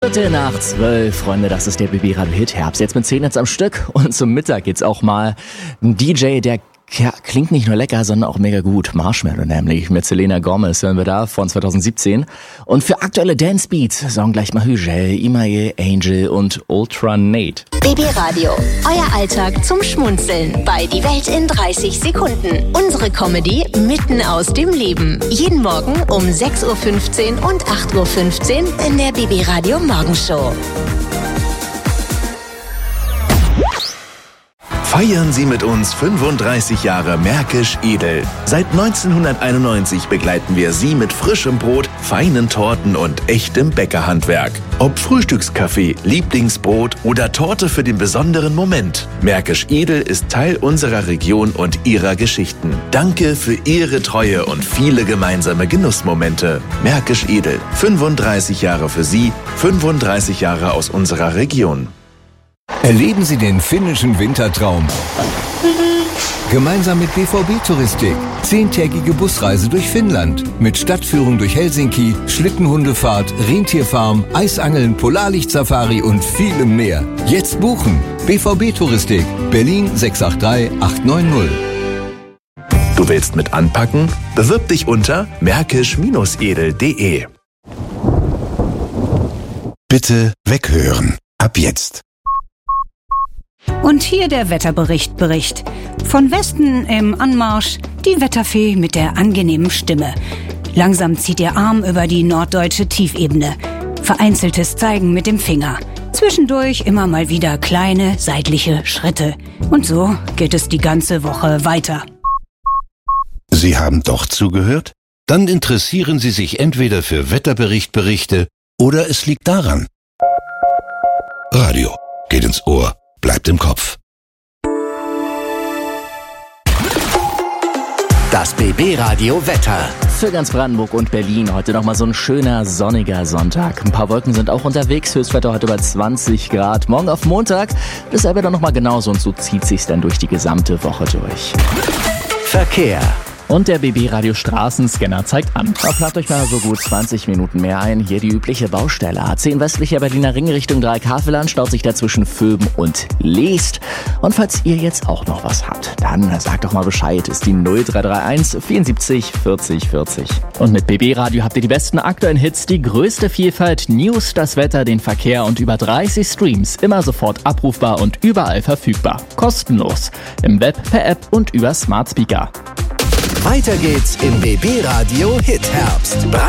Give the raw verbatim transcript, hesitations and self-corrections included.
Viertel nach zwölf, Freunde, das ist der B B Radio Hit Herbst. Jetzt mit zehn Hits am Stück und zum Mittag geht's auch mal ein D J, der ja, klingt nicht nur lecker, sondern auch mega gut. Marshmello nämlich, mit Selena Gomez hören wir da von zwanzig siebzehn. Und für aktuelle Dance Beats sagen gleich mal Hügel, Imaye, Angel und Ultra Nate. B B Radio, euer Alltag zum Schmunzeln bei Die Welt in dreißig Sekunden. Unsere Comedy mitten aus dem Leben. Jeden Morgen um sechs Uhr fünfzehn und acht Uhr fünfzehn in der B B Radio Morgenshow. Feiern Sie mit uns fünfunddreißig Jahre Märkisch Edel. Seit neunzehnhunderteinundneunzig begleiten wir Sie mit frischem Brot, feinen Torten und echtem Bäckerhandwerk. Ob Frühstückskaffee, Lieblingsbrot oder Torte für den besonderen Moment. Märkisch Edel ist Teil unserer Region und ihrer Geschichten. Danke für Ihre Treue und viele gemeinsame Genussmomente. Märkisch Edel. fünfunddreißig Jahre für Sie, fünfunddreißig Jahre aus unserer Region. Erleben Sie den finnischen Wintertraum. Gemeinsam mit B V B-Touristik. Zehntägige Busreise durch Finnland. Mit Stadtführung durch Helsinki, Schlittenhundefahrt, Rentierfarm, Eisangeln, Polarlichtsafari und vielem mehr. Jetzt buchen. B V B-Touristik. Berlin sechs acht drei acht neun null. Du willst mit anpacken? Bewirb dich unter märkisch Edel punkt de. Bitte weghören. Ab jetzt. Und hier der Wetterbericht Bericht. Von Westen im Anmarsch die Wetterfee mit der angenehmen Stimme. Langsam zieht ihr Arm über die norddeutsche Tiefebene. Vereinzeltes Zeigen mit dem Finger. Zwischendurch immer mal wieder kleine seitliche Schritte. Und so geht es die ganze Woche weiter. Sie haben doch zugehört? Dann interessieren Sie sich entweder für Wetterbericht-Berichte oder es liegt daran. Radio geht ins Ohr. Bleibt im Kopf. Das B B Radio Wetter. Für ganz Brandenburg und Berlin heute nochmal so ein schöner sonniger Sonntag. Ein paar Wolken sind auch unterwegs. Höchstwetter heute über zwanzig Grad. Morgen auf Montag ist aber dann nochmal genauso und so zieht sich's dann durch die gesamte Woche durch. Verkehr. Und der B B Radio Straßenscanner zeigt an. Da plant euch mal so gut zwanzig Minuten mehr ein. Hier die übliche Baustelle. A zehn westlicher Berliner Ring Richtung Dreieck-Havelland staut sich dazwischen Vöben und Leest. Und falls ihr jetzt auch noch was habt, dann sagt doch mal Bescheid. Ist die null drei drei eins vierundsiebzig vierzig vierzig. Und mit B B Radio habt ihr die besten aktuellen Hits, die größte Vielfalt, News, das Wetter, den Verkehr und über dreißig Streams. Immer sofort abrufbar und überall verfügbar. Kostenlos. Im Web, per App und über Smart Speaker. Weiter geht's im B B Radio Hit Herbst.